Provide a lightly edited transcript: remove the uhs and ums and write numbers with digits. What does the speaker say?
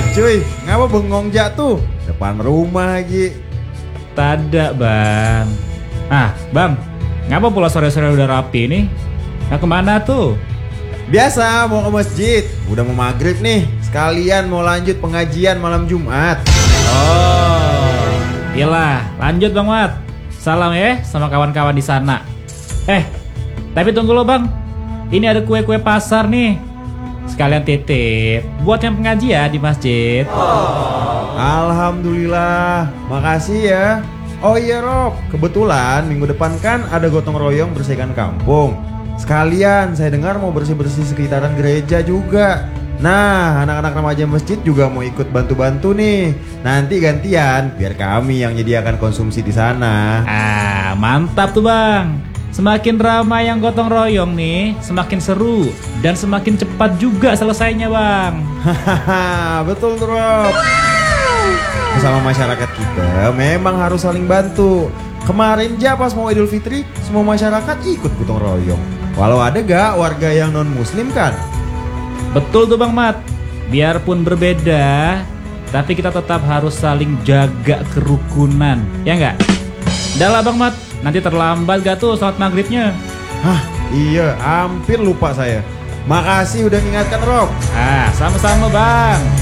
cuy, ngapa bengong jatuh? Depan rumah lagi. Tada bang. Bang, ngapa pula sore-sore udah rapi nih? Nah kemana tuh? Biasa mau ke masjid. Udah mau maghrib nih. Sekalian mau lanjut pengajian malam Jumat. Oh, iyalah, lanjut Bang Mat. Salam ya sama kawan-kawan di sana. Tapi tunggu lo Bang. Ini ada kue-kue pasar nih. Sekalian titip buat yang pengajian di masjid. Alhamdulillah, makasih ya. Oh iya Rob, kebetulan minggu depan kan ada gotong royong bersihkan kampung. Sekalian saya dengar mau bersih-bersih sekitaran gereja juga. Nah, anak-anak remaja masjid juga mau ikut bantu-bantu nih. Nanti gantian, biar kami yang menyediakan konsumsi di sana. Mantap tuh Bang. Semakin ramai yang gotong royong nih, semakin seru dan semakin cepat juga selesainya Bang. Hahaha, betul tuh Rob. Bersama masyarakat kita memang harus saling bantu. Kemarin aja pas mau Idul Fitri, semua masyarakat ikut gotong royong. Walau ada gak warga yang non muslim kan? Betul tuh Bang Mat. Biarpun berbeda, tapi kita tetap harus saling jaga kerukunan. Ya enggak? Udah lah Bang Mat, nanti terlambat gak tuh sholat maghribnya? Iya, hampir lupa saya. Makasih udah mengingatkan Rob. Sama-sama Bang.